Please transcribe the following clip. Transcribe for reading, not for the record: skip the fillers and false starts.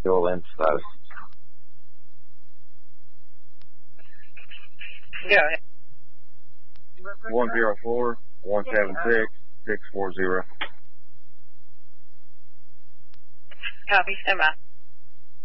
fuel info. Go ahead. 104-176-640. Copy. Stand by.